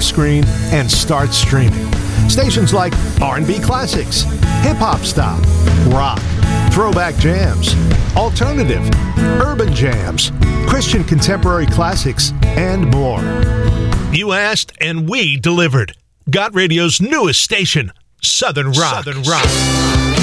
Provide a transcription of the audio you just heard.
screen and start streaming. Stations like R&B Classics, Hip Hop Stop, Rock, Throwback Jams, Alternative, Urban Jams, Christian Contemporary Classics, and more. You asked and we delivered. Got Radio's newest station, Southern Rock. Southern Rock.